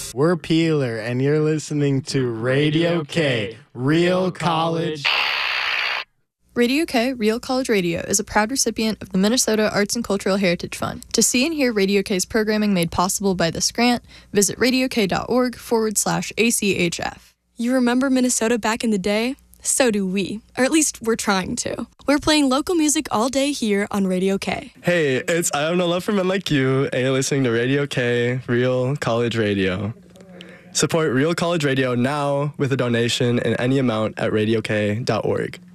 We're Peeler, and you're listening to Radio K, Real College. Radio K, Real College Radio, is a proud recipient of the Minnesota Arts and Cultural Heritage Fund. To see and hear Radio K's programming made possible by this grant, visit radiok.org/ACHF. You remember Minnesota back in the day? So do we. Or at least we're trying to. We're playing local music all day here on Radio K. Hey, it's I Have No Love for Men Like You, and you're listening to Radio K, Real College Radio. Support Real College Radio now with a donation in any amount at radiok.org.